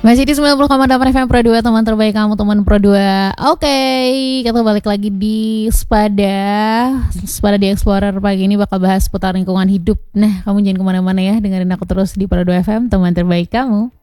Masih di 90,8 FM Pro 2, teman terbaik kamu, teman Pro 2. Oke, kita balik lagi di Spada di Explorer. Pagi ini bakal bahas seputar lingkungan hidup. Nah, kamu jangan kemana-mana ya, dengerin aku terus di Pro 2 FM, teman terbaik kamu.